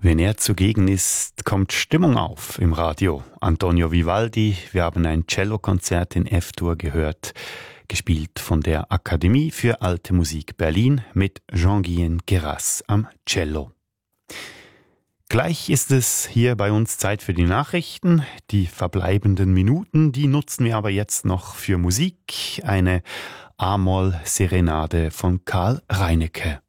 Wenn er zugegen ist, kommt Stimmung auf im Radio. Antonio Vivaldi, wir haben ein Cellokonzert in F-Dur gehört, gespielt von der Akademie für Alte Musik Berlin mit Jean-Guyen Guéras am Cello. Gleich ist es hier bei uns Zeit für die Nachrichten. Die verbleibenden Minuten, die nutzen wir aber jetzt noch für Musik. Eine A-Moll-Serenade von Karl Reinecke.